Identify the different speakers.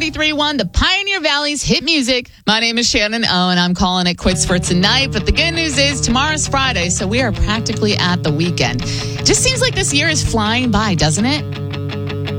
Speaker 1: 93.1, the Pioneer Valley's hit music. My name is Shannon O, and I'm calling it quits for tonight. But the good news is tomorrow's Friday, so we are practically at the weekend. Just seems like this year is flying by, doesn't it?